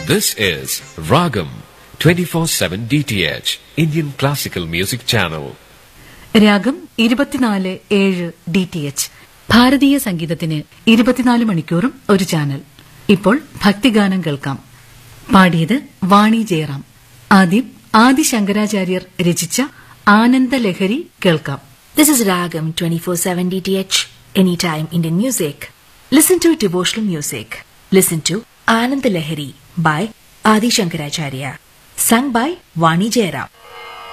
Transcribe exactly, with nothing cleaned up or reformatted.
This is Ragam twenty-four seven D T H Indian Classical Music Channel. രാഗം ഇരുപത്തിനാല് ഏഴ് D T H ഭാരതീയ സംഗീതത്തിന് ഇരുപത്തിനാല് മണിക്കൂറും ഒരു ചാനൽ. ഇപ്പോൾ ഭക്തിഗാനം കേൾക്കാം. പാടിയത് വാണി ജയറാം. ആദ്യം ആദി ശങ്കരാചാര്യർ രചിച്ച ആനന്ദലഹരി കേൾക്കാം. This is Ragam twenty-four seven D T H, anytime Indian music. Listen to devotional music. Listen to Anand Lahari by Adi Shankaracharya, sung by Vani Jairam.